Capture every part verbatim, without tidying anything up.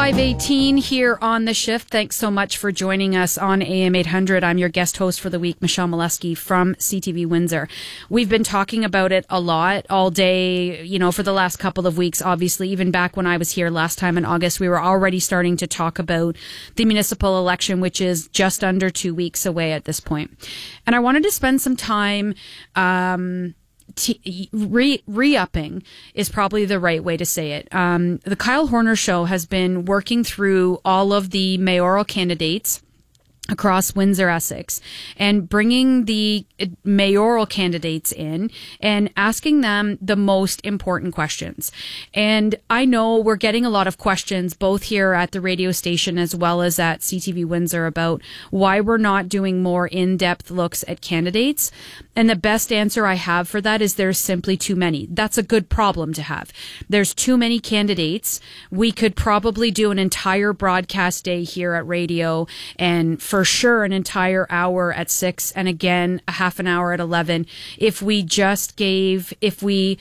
five eighteen here on The Shift. Thanks so much for joining us on A M eight hundred. I'm your guest host for the week, Michelle Molesky from C T V Windsor. We've been talking about it a lot all day, you know, for the last couple of weeks. Obviously, even back when I was here last time in August, we were already starting to talk about the municipal election, which is just under two weeks away at this point. And I wanted to spend some time, um, T- re- re-upping is probably the right way to say it. Um, the Kyle Horner Show has been working through all of the mayoral candidates across Windsor, Essex, and bringing the mayoral candidates in and asking them the most important questions. And I know we're getting a lot of questions both here at the radio station as well as at C T V Windsor about why we're not doing more in-depth looks at candidates. And the best answer I have for that is there's simply too many. That's a good problem to have. There's too many candidates. We could probably do an entire broadcast day here at radio, and for sure an entire hour at six, and again a half an hour at eleven, if we just gave, if we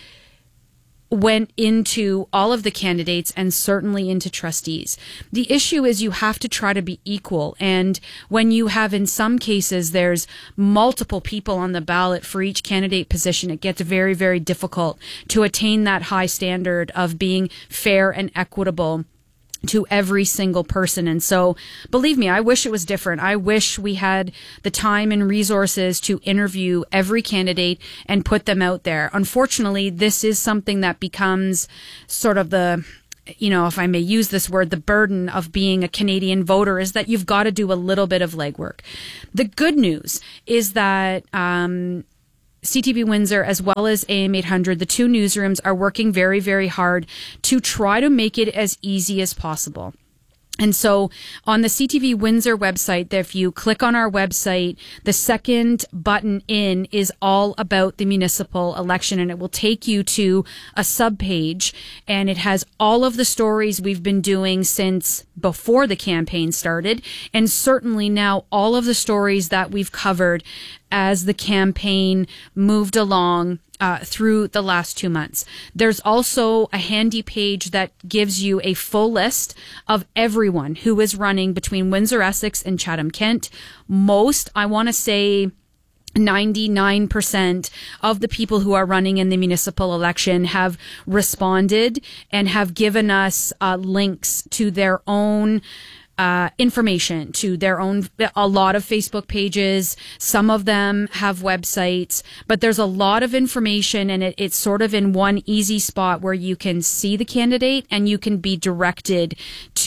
went into all of the candidates and certainly into trustees. The issue is you have to try to be equal. And when you have, in some cases, there's multiple people on the ballot for each candidate position, it gets very, very difficult to attain that high standard of being fair and equitable to every single person. And so, believe me, I wish it was different. I wish we had the time and resources to interview every candidate and put them out there. Unfortunately, this is something that becomes sort of the, you know, if I may use this word, the burden of being a Canadian voter, is that you've got to do a little bit of legwork. The good news is that, um, C T V Windsor as well as A M eight hundred, the two newsrooms are working very, very hard to try to make it as easy as possible. And so on the C T V Windsor website, if you click on our website, the second button in is all about the municipal election, and it will take you to a subpage, and it has all of the stories we've been doing since before the campaign started, and certainly now all of the stories that we've covered as the campaign moved along uh, through the last two months. There's also a handy page that gives you a full list of everyone who is running between Windsor, Essex, and Chatham-Kent. Most, I want to say, ninety-nine percent of the people who are running in the municipal election have responded and have given us uh, links to their own Uh, information, to their own, a lot of Facebook pages. Some of them have websites, but there's a lot of information, and it, it's sort of in one easy spot where you can see the candidate and you can be directed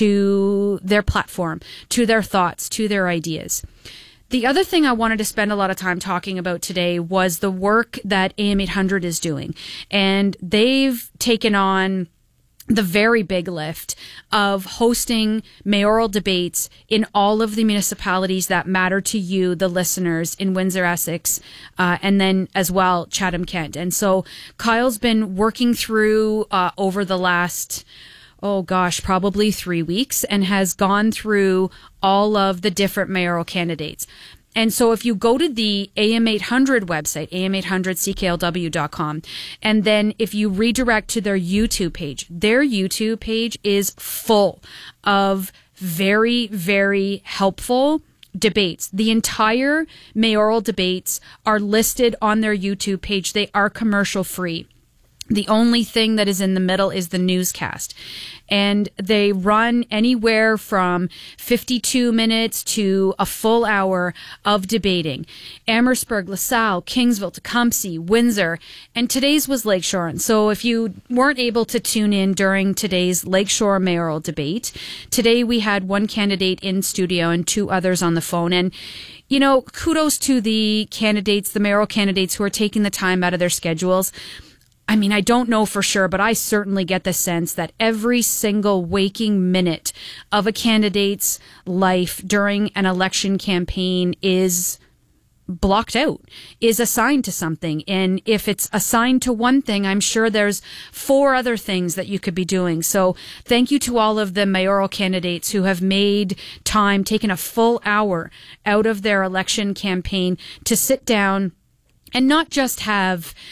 to their platform, to their thoughts, to their ideas. The other thing I wanted to spend a lot of time talking about today was the work that A M eight hundred is doing. And they've taken on the very big lift of hosting mayoral debates in all of the municipalities that matter to you, the listeners, in Windsor, Essex, uh, and then as well Chatham-Kent. And so Kyle's been working through uh, over the last, oh gosh, probably three weeks and has gone through all of the different mayoral candidates. And so if you go to the A M eight hundred website, A M eight hundred C K L W dot com, and then if you redirect to their YouTube page, their YouTube page is full of very, very helpful debates. The entire mayoral debates are listed on their YouTube page. They are commercial free. The only thing that is in the middle is the newscast. And they run anywhere from fifty-two minutes to a full hour of debating. Amherstburg, LaSalle, Kingsville, Tecumseh, Windsor, and today's was Lakeshore. And so if you weren't able to tune in during today's Lakeshore mayoral debate, today we had one candidate in studio and two others on the phone. And you know, kudos to the candidates, the mayoral candidates who are taking the time out of their schedules. I mean, I don't know for sure, but I certainly get the sense that every single waking minute of a candidate's life during an election campaign is blocked out, is assigned to something. And if it's assigned to one thing, I'm sure there's four other things that you could be doing. So thank you to all of the mayoral candidates who have made time, taken a full hour out of their election campaign to sit down and not just have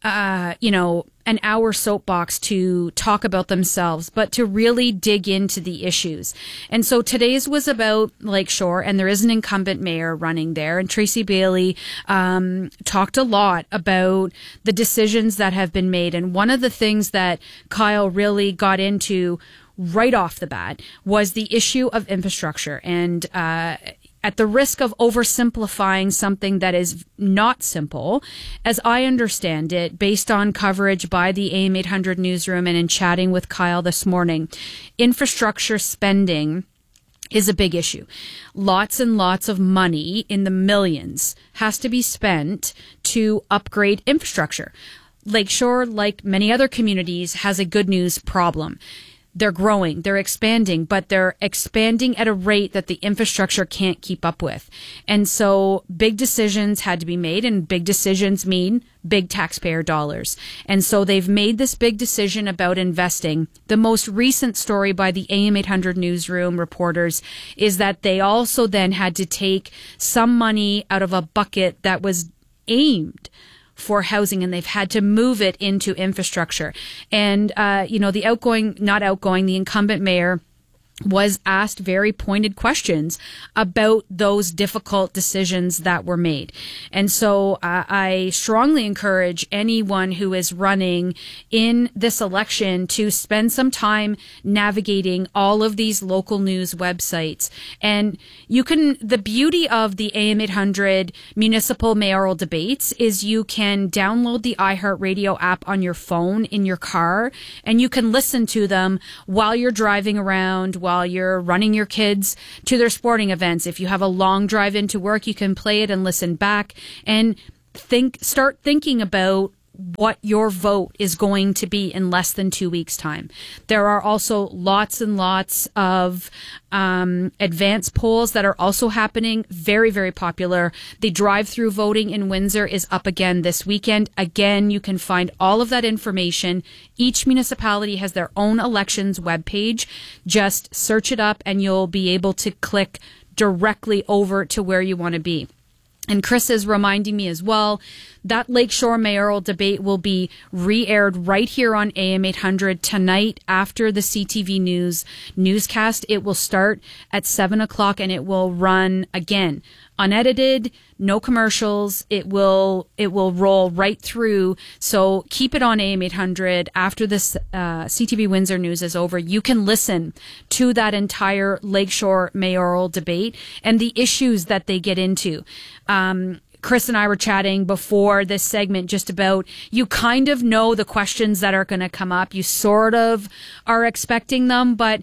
uh, you know, an hour soapbox to talk about themselves, but to really dig into the issues. And so today's was about Lakeshore, and there is an incumbent mayor running there. And Tracy Bailey um, talked a lot about the decisions that have been made. And one of the things that Kyle really got into right off the bat was the issue of infrastructure. And uh at the risk of oversimplifying something that is not simple, as I understand it, based on coverage by the A M eight hundred newsroom and in chatting with Kyle this morning, infrastructure spending is a big issue. Lots and lots of money in the millions has to be spent to upgrade infrastructure. Lakeshore, like many other communities, has a good news problem. They're growing, they're expanding, but they're expanding at a rate that the infrastructure can't keep up with. And so big decisions had to be made, and big decisions mean big taxpayer dollars. And so they've made this big decision about investing. The most recent story by the A M eight hundred newsroom reporters is that they also then had to take some money out of a bucket that was aimed for housing, and they've had to move it into infrastructure. And, uh, you know, the outgoing, not outgoing, the incumbent mayor was asked very pointed questions about those difficult decisions that were made. And so uh, I strongly encourage anyone who is running in this election to spend some time navigating all of these local news websites. And you can, the beauty of the A M eight hundred municipal mayoral debates is you can download the iHeartRadio app on your phone in your car, and you can listen to them while you're driving around, while you're running your kids to their sporting events. If you have a long drive into work, you can play it and listen back and think, start thinking about what your vote is going to be in less than two weeks' time. There are also lots and lots of um, advance polls that are also happening, very, very popular. The drive-through voting in Windsor is up again this weekend. Again, you can find all of that information. Each municipality has their own elections webpage. Just search it up and you'll be able to click directly over to where you want to be. And Chris is reminding me as well that Lakeshore mayoral debate will be re-aired right here on A M eight hundred tonight after the C T V News newscast. It will start at seven o'clock and it will run again unedited, no commercials. It will it will roll right through. So keep it on A M eight hundred. After this uh, C T V Windsor news is over, you can listen to that entire Lakeshore mayoral debate and the issues that they get into. Um, Chris and I were chatting before this segment just about, you kind of know the questions that are going to come up. You sort of are expecting them, but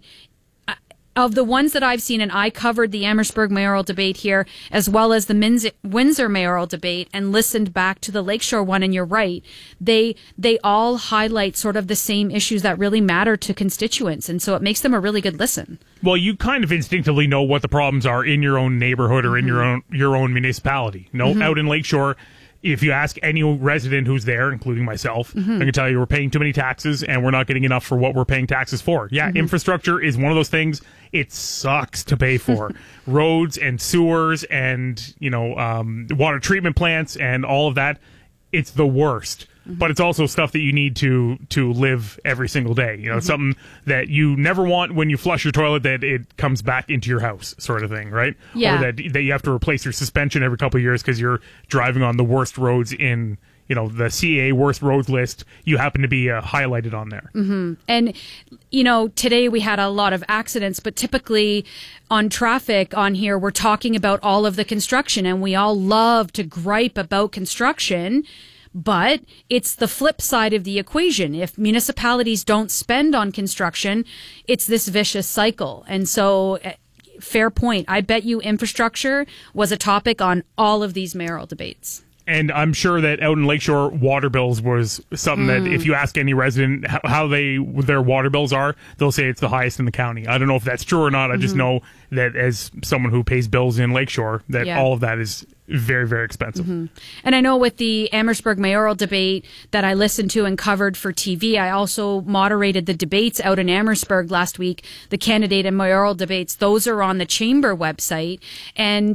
of the ones that I've seen, and I covered the Amherstburg mayoral debate here, as well as the Minz- Windsor mayoral debate, and listened back to the Lakeshore one, and you're right, they they all highlight sort of the same issues that really matter to constituents, and so it makes them a really good listen. Well, you kind of instinctively know what the problems are in your own neighborhood or mm-hmm. in your own your own municipality. You know, mm-hmm. out in Lakeshore, if you ask any resident who's there, including myself, mm-hmm. I can tell you we're paying too many taxes and we're not getting enough for what we're paying taxes for. Yeah, mm-hmm. infrastructure is one of those things it sucks to pay for. Roads and sewers and, you know, um, water treatment plants and all of that, it's the worst. Mm-hmm. But it's also stuff that you need to to live every single day. You know, mm-hmm. something that you never want when you flush your toilet, that it comes back into your house, sort of thing, right? Yeah. Or that that you have to replace your suspension every couple of years because you're driving on the worst roads in, you know, the C A A worst roads list. You happen to be uh, highlighted on there. Mm-hmm. And, you know, today we had a lot of accidents, but typically on traffic on here, we're talking about all of the construction, and we all love to gripe about construction. But it's the flip side of the equation. If municipalities don't spend on construction, it's this vicious cycle. And so, fair point. I bet you infrastructure was a topic on all of these mayoral debates. And I'm sure that out in Lakeshore, water bills was something mm. that if you ask any resident how they their water bills are, they'll say it's the highest in the county. I don't know if that's true or not. I mm-hmm. just know that as someone who pays bills in Lakeshore, that yeah. all of that is very, very expensive. Mm-hmm. And I know with the Amherstburg mayoral debate that I listened to and covered for T V, I also moderated the debates out in Amherstburg last week, the candidate and mayoral debates. Those are on the chamber website. And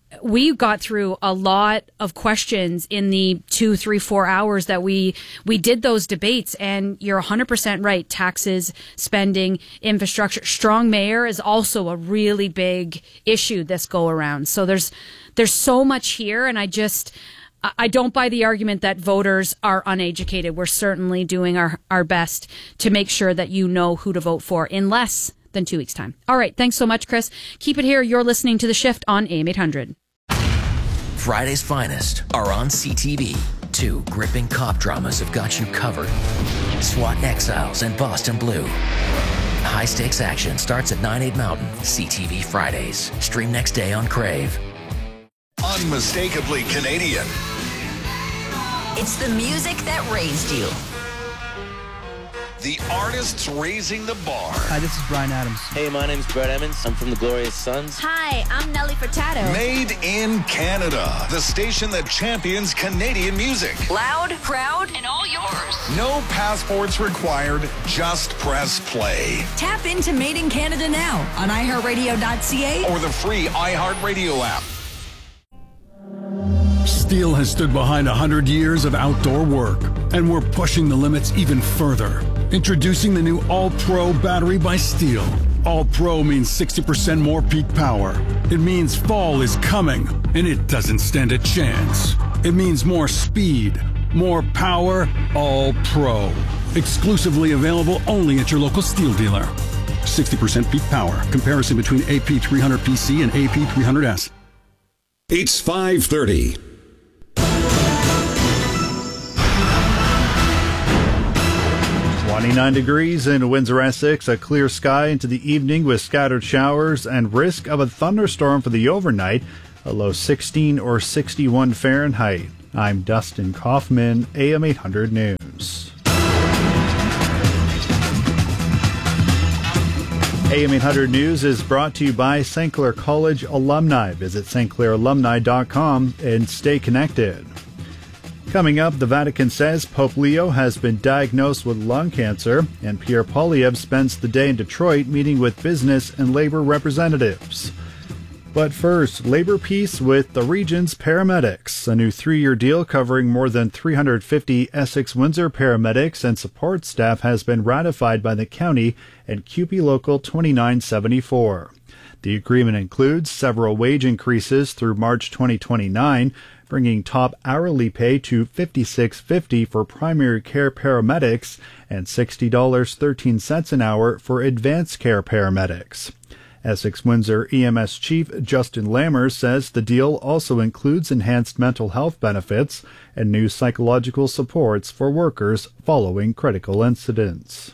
we got through a lot of questions in the two, three, four hours that we we did those debates. And you're one hundred percent right. Taxes, spending, infrastructure. Strong mayor is also a really big issue this go around. So there's there's so much here, and I just I don't buy the argument that voters are uneducated. We're certainly doing our our best to make sure that you know who to vote for in less than two weeks' time. All right. Thanks so much, Chris. Keep it here. You're listening to The Shift on A M eight hundred. Friday's finest are on C T V. Two gripping cop dramas have got you covered. SWAT Exiles and Boston Blue. High-stakes action starts at nine, eight Mountain. C T V Fridays. Stream next day on Crave. Unmistakably Canadian. It's the music that raised you. The artists raising the bar. Hi, this is Bryan Adams. Hey, my name's Brett Emmons. I'm from the Glorious Sons. Hi, I'm Nelly Furtado. Made in Canada. The station that champions Canadian music. Loud, proud, and all yours. No passports required. Just press play. Tap into Made in Canada now on i heart radio dot c a Or the free iHeartRadio app. Steel has stood behind one hundred years of outdoor work, and we're pushing the limits even further. Introducing the new All-Pro battery by Steel. All-Pro means sixty percent more peak power. It means fall is coming, and it doesn't stand a chance. It means more speed, more power, All-Pro. Exclusively available only at your local Steel dealer. sixty percent peak power. Comparison between A P three hundred P C and A P three hundred S. It's five thirty. twenty-nine degrees in Windsor, Essex. A clear sky into the evening with scattered showers and risk of a thunderstorm for the overnight. A low sixteen or sixty-one Fahrenheit. I'm Dustin Kaufman, A M eight hundred News. A M eight hundred News is brought to you by Saint Clair College alumni. Visit s t clair alumni dot com and stay connected. Coming up, the Vatican says Pope Leo has been diagnosed with lung cancer, and Pierre Poilievre spends the day in Detroit meeting with business and labor representatives. But first, labor peace with the region's paramedics. A new three-year deal covering more than three hundred fifty Essex-Windsor paramedics and support staff has been ratified by the county and C U P E Local twenty-nine seventy-four. The agreement includes several wage increases through March twenty twenty-nine, bringing top hourly pay to fifty-six fifty for primary care paramedics and sixty dollars and thirteen cents an hour for advanced care paramedics. Essex-Windsor E M S Chief Justin Lammers says the deal also includes enhanced mental health benefits and new psychological supports for workers following critical incidents.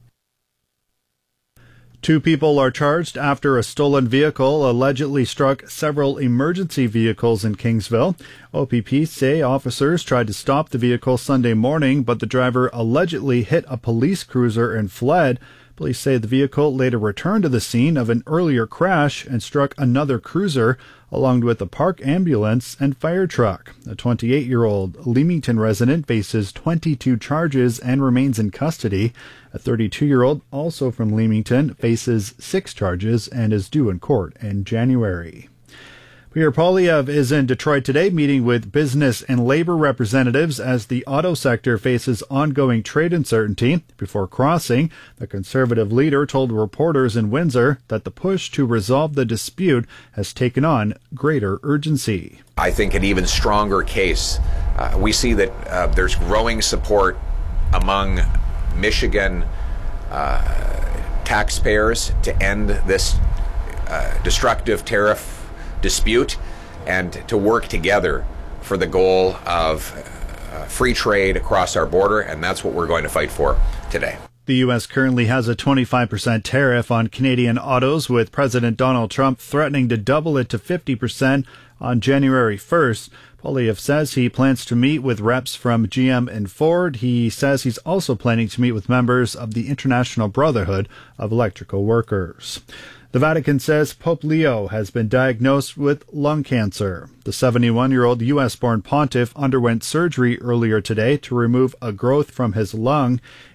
Two people are charged after a stolen vehicle allegedly struck several emergency vehicles in Kingsville. O P P say officers tried to stop the vehicle Sunday morning, but the driver allegedly hit a police cruiser and fled. Police say the vehicle later returned to the scene of an earlier crash and struck another cruiser, along with a park ambulance and fire truck. A twenty-eight-year-old Leamington resident faces twenty-two charges and remains in custody. A thirty-two-year-old, also from Leamington, faces six charges and is due in court in January. Pierre Poilievre is in Detroit today meeting with business and labor representatives as the auto sector faces ongoing trade uncertainty. Before crossing, the Conservative leader told reporters in Windsor that the push to resolve the dispute has taken on greater urgency. I think an even stronger case. Uh, we see that uh, there's growing support among Michigan uh, taxpayers to end this uh, destructive tariff dispute and to work together for the goal of uh, free trade across our border, and that's what we're going to fight for today. The U S currently has a twenty-five percent tariff on Canadian autos, with President Donald Trump threatening to double it to fifty percent on January first. Poilievre says he plans to meet with reps from G M and Ford. He says he's also planning to meet with members of the International Brotherhood of Electrical Workers. The Vatican says Pope Leo has been diagnosed with lung cancer. The seventy-one-year-old U S-born pontiff underwent surgery earlier today to remove a growth from his lung.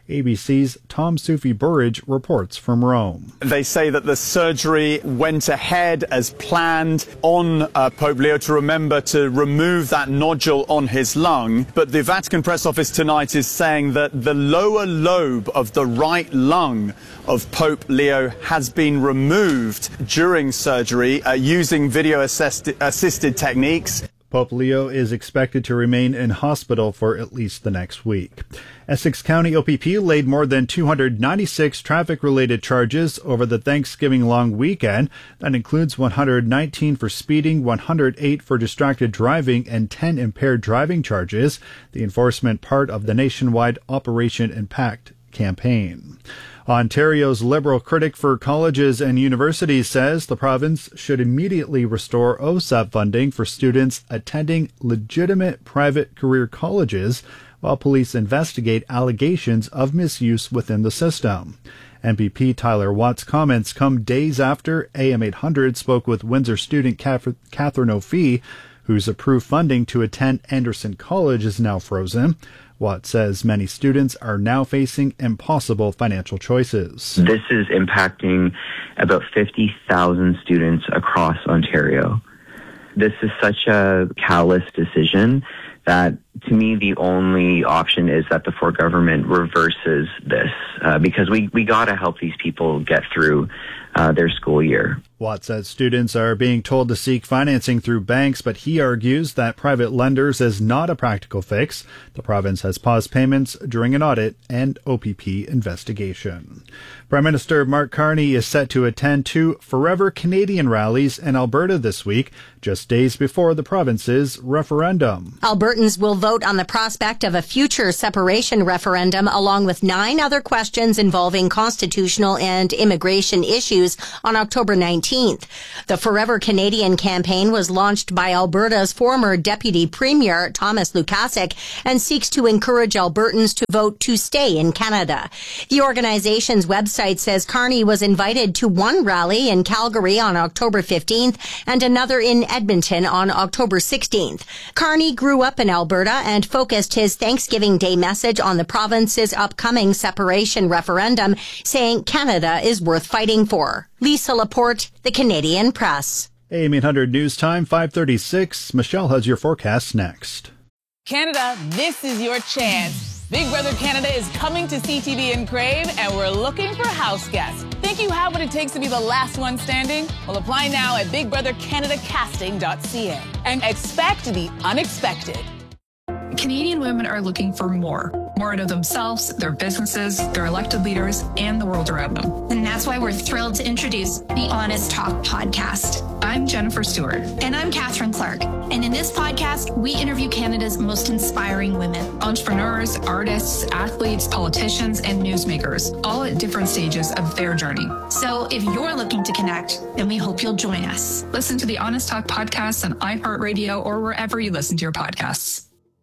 A B C's Tom Sufi Burridge reports from Rome. They say that the surgery went ahead as planned on uh, Pope Leo to remember to remove that nodule on his lung. But the Vatican press office tonight is saying that the lower lobe of the right lung of Pope Leo has been removed during surgery uh, using video assist- assisted techniques. Pope Leo is expected to remain in hospital for at least the next week. Essex County O P P laid more than two hundred ninety-six traffic-related charges over the Thanksgiving long weekend. That includes one hundred nineteen for speeding, one hundred eight for distracted driving, and ten impaired driving charges, the enforcement part of the nationwide Operation Impact campaign. Ontario's Liberal critic for colleges and universities says the province should immediately restore O S A P funding for students attending legitimate private career colleges while police investigate allegations of misuse within the system. M P P Tyler Watt's comments come days after A M eight hundred spoke with Windsor student Catherine O'Fee, whose approved funding to attend Anderson College is now frozen. Watt says many students are now facing impossible financial choices. This is impacting about fifty thousand students across Ontario. This is such a callous decision that, to me, the only option is that the Ford government reverses this uh, because we, we got to help these people get through uh, their school year. Watt says students are being told to seek financing through banks, but he argues that private lenders is not a practical fix. The province has paused payments during an audit and O P P investigation. Prime Minister Mark Carney is set to attend two Forever Canadian rallies in Alberta this week, just days before the province's referendum. Albertans will vote on the prospect of a future separation referendum, along with nine other questions involving constitutional and immigration issues on October nineteenth. The Forever Canadian campaign was launched by Alberta's former Deputy Premier, Thomas Lukasik, and seeks to encourage Albertans to vote to stay in Canada. The organization's website says Carney was invited to one rally in Calgary on October fifteenth and another in Edmonton on October sixteenth. Carney grew up in Alberta and focused his Thanksgiving Day message on the province's upcoming separation referendum, saying Canada is worth fighting for. Lisa Laporte, The Canadian Press. A M eight hundred News Time, five thirty-six. Michelle has your forecast next. Canada, this is your chance. Big Brother Canada is coming to C T V and Crave, and we're looking for house guests. Think you have what it takes to be the last one standing? Well, apply now at big brother canada casting dot c a and expect the unexpected. Canadian women are looking for more. More out of themselves, their businesses, their elected leaders, and the world around them. And that's why we're thrilled to introduce the Honest Talk podcast. I'm Jennifer Stewart. And I'm Catherine Clark. And in this podcast, we interview Canada's most inspiring women. Entrepreneurs, artists, athletes, politicians, and newsmakers, all at different stages of their journey. So if you're looking to connect, then we hope you'll join us. Listen to the Honest Talk podcast on iHeartRadio or wherever you listen to your podcasts.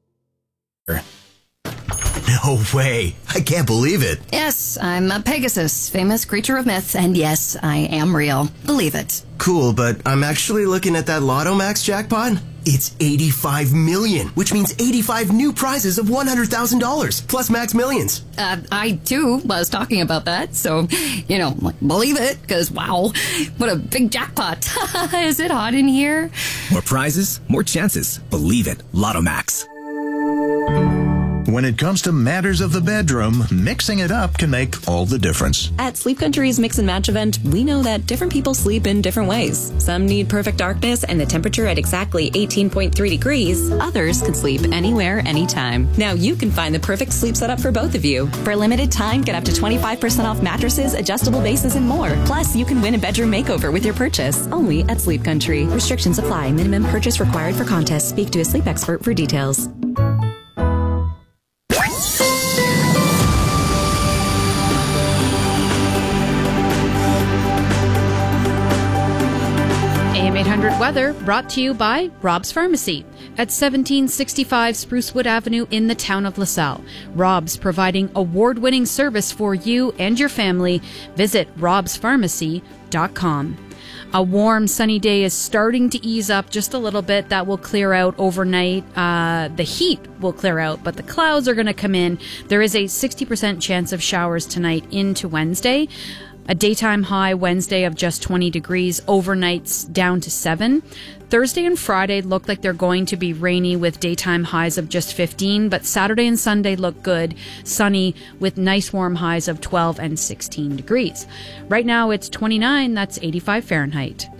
No way. I can't believe it. Yes, I'm a Pegasus, famous creature of myth, and yes, I am real. Believe it. Cool, but I'm actually looking at that Lotto Max jackpot. It's eighty-five million, which means eighty-five new prizes of one hundred thousand dollars, plus Max Millions. Uh, I, too, was talking about that, so, you know, believe it, because, wow, what a big jackpot. Is it hot in here? More prizes, more chances. Believe it. Lotto Max. When it comes to matters of the bedroom, mixing it up can make all the difference. At Sleep Country's Mix and Match event, we know that different people sleep in different ways. Some need perfect darkness and the temperature at exactly eighteen point three degrees. Others can sleep anywhere, anytime. Now you can find the perfect sleep setup for both of you. For a limited time, get up to twenty-five percent off mattresses, adjustable bases, and more. Plus, you can win a bedroom makeover with your purchase. Only at Sleep Country. Restrictions apply. Minimum purchase required for contest. Speak to a sleep expert for details. A M eight hundred weather brought to you by Rob's Pharmacy at seventeen sixty-five Sprucewood Avenue in the town of LaSalle. Rob's providing award-winning service for you and your family. Visit robs pharmacy dot com. A warm, sunny day is starting to ease up just a little bit. That will clear out overnight. Uh, the heat will clear out, but the clouds are going to come in. There is a sixty percent chance of showers tonight into Wednesday. A daytime high Wednesday of just twenty degrees, overnights down to seven. Thursday and Friday look like they're going to be rainy with daytime highs of just fifteen, but Saturday and Sunday look good, sunny with nice warm highs of twelve and sixteen degrees. Right now it's twenty-nine, that's eighty-five Fahrenheit.